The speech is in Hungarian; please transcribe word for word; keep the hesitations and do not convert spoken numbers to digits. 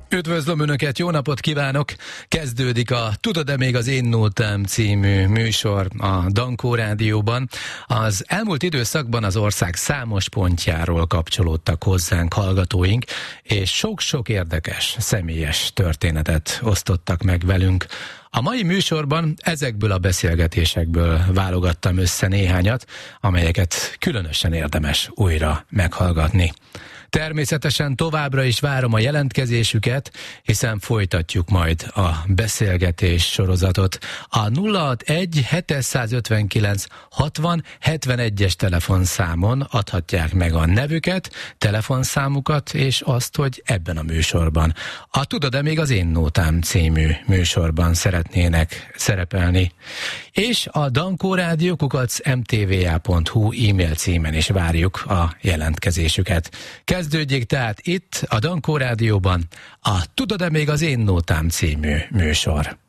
Üdvözlöm Önöket, jó napot kívánok! Kezdődik a Tudod-e még az én nótám című műsor a Dankó Rádióban. Az elmúlt időszakban az ország számos pontjáról kapcsolódtak hozzánk hallgatóink, és sok-sok érdekes, személyes történetet osztottak meg velünk. A mai műsorban ezekből a beszélgetésekből válogattam össze néhányat, amelyeket különösen érdemes újra meghallgatni. Természetesen továbbra is várom a jelentkezésüket, hiszen folytatjuk majd a beszélgetés sorozatot. A nulla hatvanegy hétszázötvenkilenc hatvan hetvenegyes telefonszámon adhatják meg a nevüket, telefonszámukat és azt, hogy ebben a műsorban, a Tudod-e még az én nótám című műsorban szeretnének szerepelni. És a Dankó Rádió kukac em té vé á pont hú e-mail címen is várjuk a jelentkezésüket. Kezdődjék tehát itt, a Dankó Rádióban a Tudod-e még az én nótám című műsor.